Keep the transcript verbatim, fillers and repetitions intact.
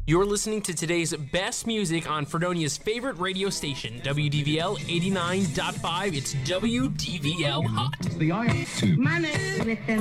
You're listening to today's best music on Fredonia's favorite radio station, W D V L eighty-nine point five. It's W D V L Hot. The I- My name is